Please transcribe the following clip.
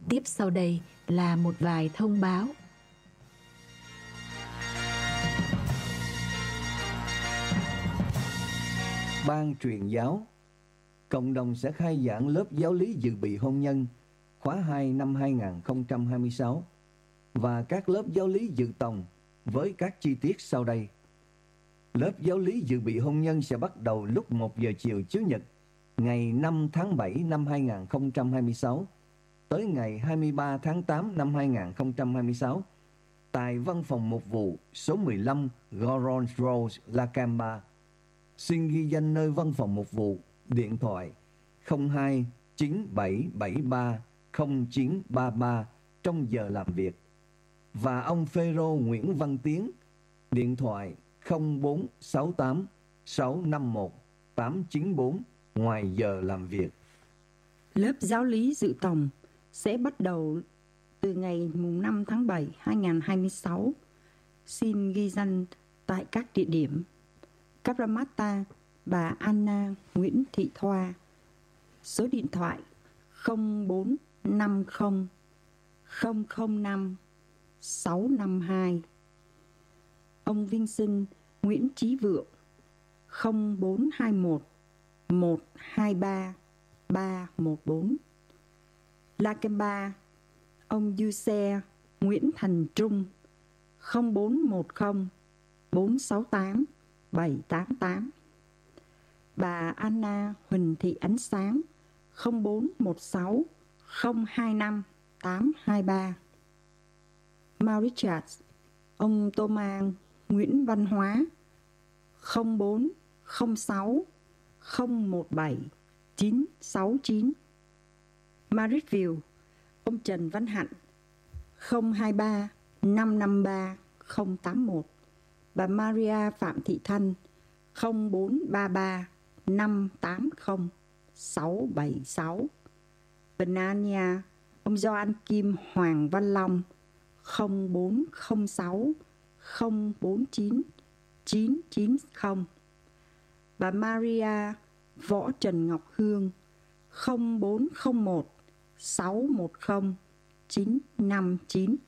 Tiếp sau đây là một vài thông báo. Ban truyền giáo cộng đồng sẽ khai giảng lớp giáo lý dự bị hôn nhân khóa 2 năm 2026 và các lớp giáo lý dự tòng với các chi tiết sau đây. Lớp giáo lý dự bị hôn nhân sẽ bắt đầu lúc 1 giờ chiều Chủ nhật ngày 5 tháng 7 năm 2026 tới ngày 23 tháng 8 năm 2026 tại văn phòng mục vụ số 15 Goron Road, La Camba. Xin ghi danh nơi văn phòng mục vụ, điện thoại 02 9773 0933 trong giờ làm việc. Và ông Phêrô Nguyễn Văn Tiến, điện thoại 0468 651 894 ngoài giờ làm việc. Lớp giáo lý dự tòng sẽ bắt đầu từ ngày 5 tháng 7 2026. Xin ghi danh tại các địa điểm: Karamata, bà Anna Nguyễn Thị Thoa, số điện thoại 0450 005 652. Ông Vinh Sinh Nguyễn Chí Vượng 0421 123 314. La Kemba, ông Du Xe Nguyễn Thành Trung 0410 468 788. Bà Anna Huỳnh Thị Ánh Sáng 0416 025 823. Mauritius, ông Thomas Nguyễn Văn Hóa 0406 017 969. Marrickville, ông Trần Văn Hạnh 023 553 081. Bà Maria Phạm Thị Thanh 0433 580 676. Benania, ông Gioan Kim Hoàng Văn Long 0406 049 990. Bà Maria Võ Trần Ngọc Hương 0401 610 959.